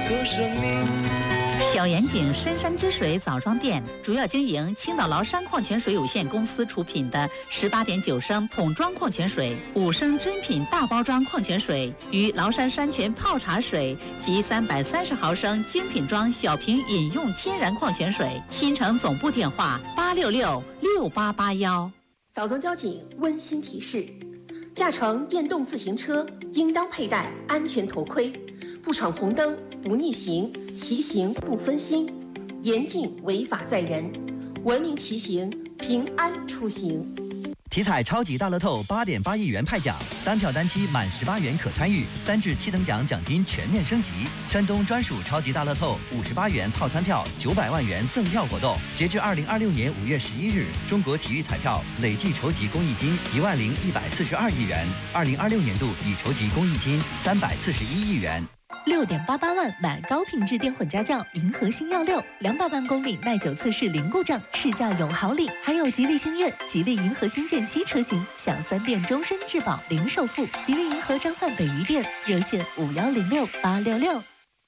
和生命。 小盐井深山之水枣庄店主要经营青岛崂山矿泉水有限公司出品的18.9升桶装矿泉水、5升珍品大包装矿泉水与崂山山泉泡茶水及330毫升精品装小瓶饮用天然矿泉水。新城总部电话866-6881。 枣庄交警温馨提示：驾乘电动自行车应当佩戴安全头盔，不闯红灯，不逆行，骑行不分心，严禁违法载人，文明骑行，平安出行。 体彩超级大乐透8.8亿元派奖，单票单期满18元可参与，3至7等奖奖金全面升级。山东专属超级大乐透58元套餐票900万元赠票活动，截至2026年5月11日，中国体育彩票累计筹集公益金10142亿元，2026年度已筹集公益金341亿元。 6.88万买高品质电混加轿银河星耀6，200万公里耐久测试零故障，试驾有好礼，还有吉利星越、吉利银河星舰7车型享3电终身质保零首付。吉利银河张范北余店热线5106866。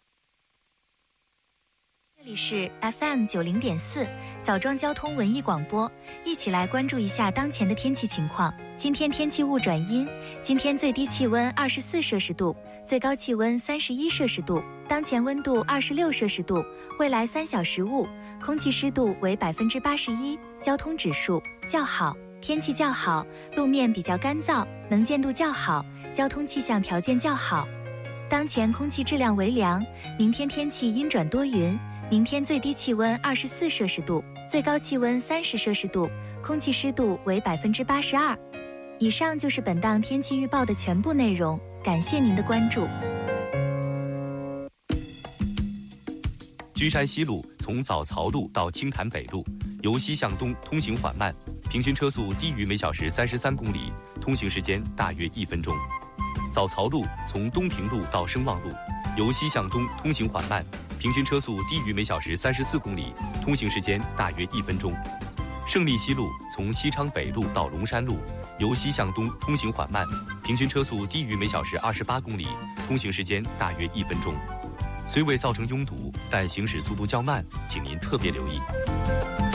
这里是 FM90.4枣庄交通文艺广播，一起来关注一下当前的天气情况。今天天气雾转阴，今天最低气温24摄氏度，最高气温31摄氏度，当前温度26摄氏度，未来3小时雾，空气湿度为81%，交通指数较好，天气较好，路面比较干燥，能见度较好，交通气象条件较好。当前空气质量为良，明天天气阴转多云，明天最低气温24摄氏度，最高气温30摄氏度，空气湿度为82%。以上就是本档天气预报的全部内容，感谢您的关注。 君山西路从枣槽路到青潭北路，由西向东通行缓慢，平均车速低于每小时33公里，通行时间大约1分钟。枣槽路从东平路到声望路，由西向东通行缓慢，平均车速低于每小时34公里，通行时间大约1分钟。胜利西路从西昌北路到龙山路，由西向东通行缓慢，平均车速低于每小时28公里，通行时间大约1分钟。虽未造成拥堵，但行驶速度较慢，请您特别留意。